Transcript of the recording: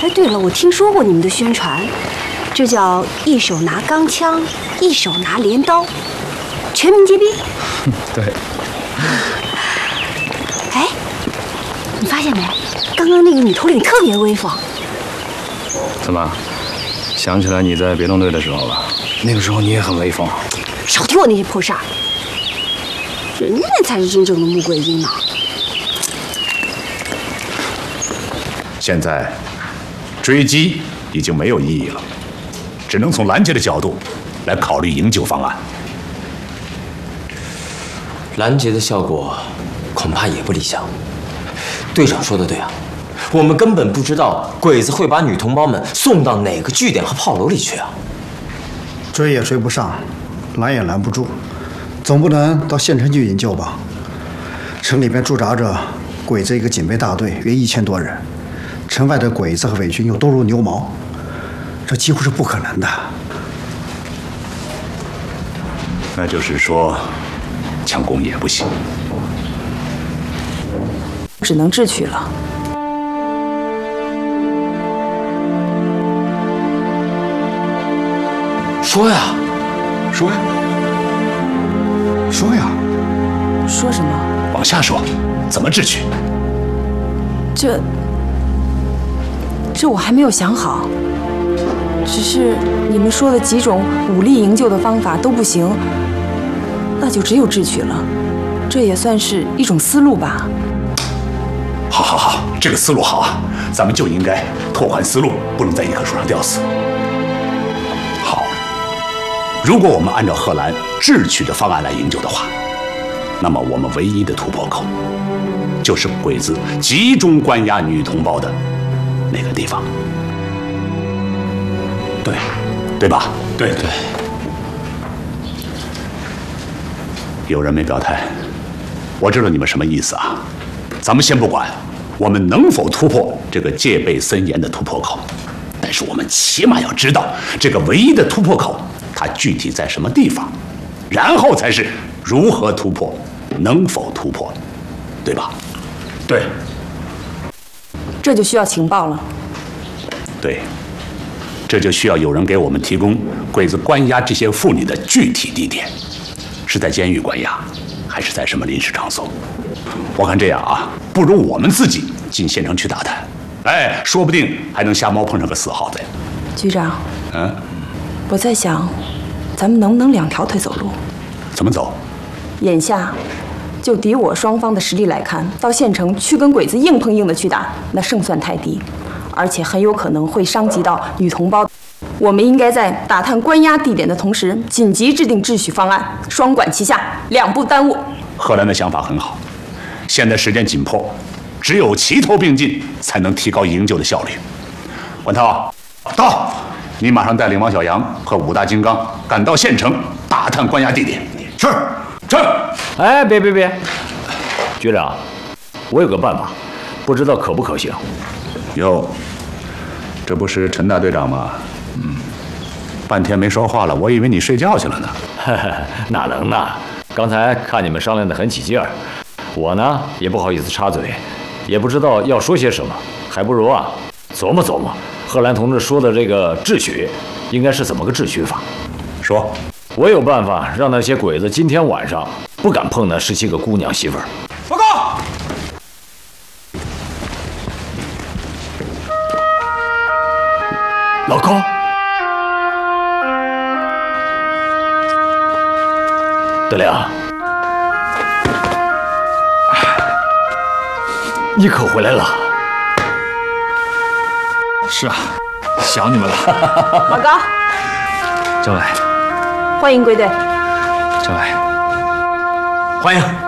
哎，对了，我听说过你们的宣传，这叫一手拿钢枪，一手拿镰刀，全民皆兵。 对。 哎，你发现没？刚刚那个女头领特别威风。 怎么？想起来你在别动队的时候了？那个时候你也很威风。 少听我那些破事儿，人家才是真正的穆桂英呢。 现在追击已经没有意义了，只能从拦截的角度来考虑营救方案。 拦截的效果恐怕也不理想。队长说的对啊，我们根本不知道鬼子会把女同胞们送到哪个据点和炮楼里去啊！ 追也追不上，拦也拦不住，总不能到县城去营救吧？城里边驻扎着鬼子一个警备大队，约1000多人。城外的鬼子和伪军又多如牛毛，这几乎是不可能的。 那就是说，强攻也不行， 只能智取了。 说呀， 说呀， 说呀， 说什么？ 往下说，怎么智取？ 这我还没有想好，只是你们说的几种武力营救的方法都不行，那就只有智取了。这也算是一种思路吧。 好，这个思路好啊，咱们就应该拓宽思路，不能在一棵树上吊死。好，如果我们按照贺兰智取的方案来营救的话，那么我们唯一的突破口，就是鬼子集中关押女同胞的那个地方。对吧？对。有人没表态，我知道你们什么意思啊。咱们先不管我们能否突破这个戒备森严的突破口，但是我们起码要知道这个唯一的突破口它具体在什么地方，然后才是如何突破，能否突破，对吧？对。 这就需要情报了。 对，这就需要有人给我们提供鬼子关押这些妇女的具体地点，是在监狱关押，还是在什么临时场所？我看这样啊，不如我们自己进县城去打探，哎，说不定还能瞎猫碰上个死耗子呀。 局长，我在想，咱们能不能2条腿走路？ 怎么走？ 眼下，就敌我双方的实力来看，到县城去跟鬼子硬碰硬的去打，那胜算太低，而且很有可能会伤及到女同胞。我们应该在打探关押地点的同时，紧急制定秩序方案，双管齐下，2不耽误。 贺兰的想法很好，现在时间紧迫，只有齐头并进，才能提高营救的效率。文涛，到，你马上带领王小阳和5大金刚赶到县城打探关押地点。是。 哎，别，局长，我有个办法，不知道可不可行。 哟，这不是陈大队长吗？半天没说话了，我以为你睡觉去了呢。 哪能呢？刚才看你们商量得很起劲儿，我呢也不好意思插嘴，也不知道要说些什么，还不如啊琢磨琢磨贺兰同志说的这个智取，应该是怎么个智取法？ 说， 我有办法让那些鬼子今天晚上不敢碰那17个姑娘媳妇儿。 报告。 老高，德良，你可回来了。 是啊，想你们了。 老高， 政委， 欢迎归队。 政委， 欢迎。